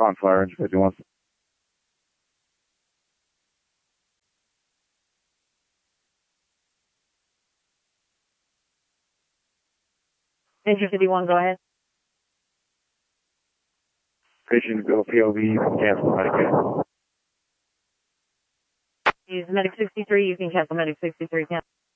Confire, 51. Engine 51, go ahead. Patient go POV, cancel medic. Use medic 63, you can cancel medic 63, cancel.